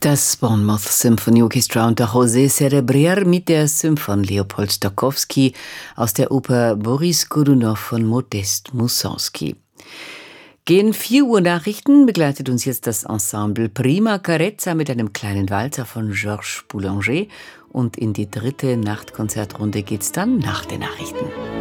Das Bournemouth Symphony Orchestra unter José Cerebrier mit der Symphon Leopold Stokowski aus der Oper Boris Godunow von Modest Mussorgsky. Gegen 4 Uhr Nachrichten begleitet uns jetzt das Ensemble Prima Carezza mit einem kleinen Walzer von Georges Boulanger. Und in die dritte Nachtkonzertrunde geht's dann nach den Nachrichten.